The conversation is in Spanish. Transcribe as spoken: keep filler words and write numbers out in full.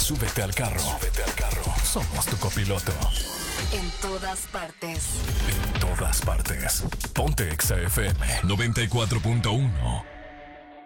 Súbete al carro. Súbete al carro. Somos tu copiloto. En todas partes. En todas partes. Ponte Exa F M noventa y cuatro punto uno.